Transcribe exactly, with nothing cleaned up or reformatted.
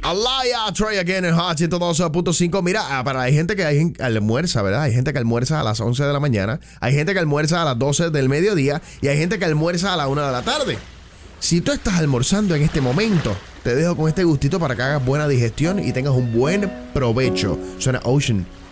Alaya, Trey again en Hot ciento doce punto cinco. Mira, para la gente que hay, almuerza, ¿verdad? Hay gente que almuerza a las once de la mañana, hay gente que almuerza a las doce del mediodía y hay gente que almuerza a la una de la tarde. Si tú estás almorzando en este momento, te dejo con este gustito para que hagas buena digestión y tengas un buen provecho. Suena Ocean